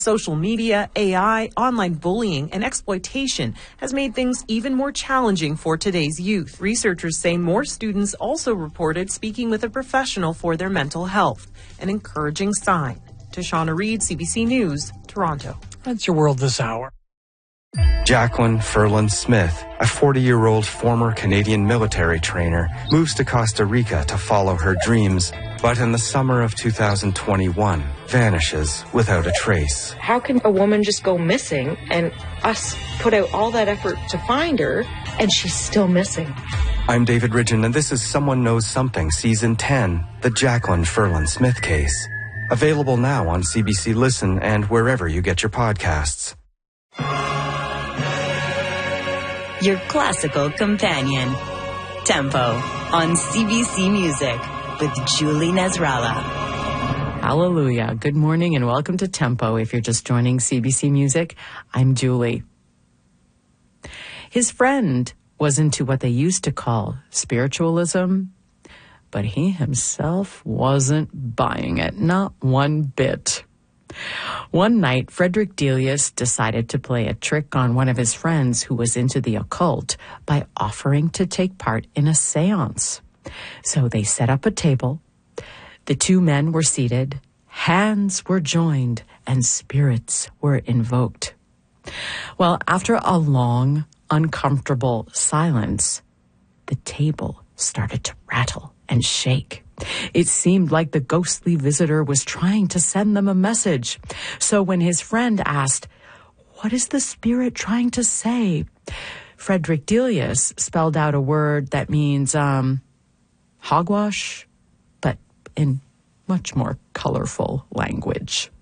Social media, AI, online bullying, and exploitation has made things even more challenging for today's youth. Researchers say more students also reported speaking with a professional for their mental health, an encouraging sign. Tashana Reed, CBC News, Toronto. That's your world this hour. Jacqueline Ferland Smith, a 40-year-old former Canadian military trainer, moves to Costa Rica to follow her dreams, but in the summer of 2021, vanishes without a trace. How can a woman just go missing and us put out all that effort to find her and she's still missing? I'm David Ridgen, and this is Someone Knows Something, Season 10, the Jacqueline Ferland Smith case. Available now on CBC Listen and wherever you get your podcasts. Your classical companion. Tempo on CBC Music with Julie Nasrallah. Hallelujah. Good morning and welcome to Tempo. If you're just joining CBC Music, I'm Julie. His friend was into what they used to call spiritualism, but he himself wasn't buying it, not one bit. One night, Frederick Delius decided to play a trick on one of his friends who was into the occult by offering to take part in a seance. So they set up a table. The two men were seated, hands were joined, and spirits were invoked. Well, after a long, uncomfortable silence, the table started to rattle and shake. It seemed like the ghostly visitor was trying to send them a message. So when his friend asked, "What is the spirit trying to say?" Frederick Delius spelled out a word that means hogwash, but in much more colorful language.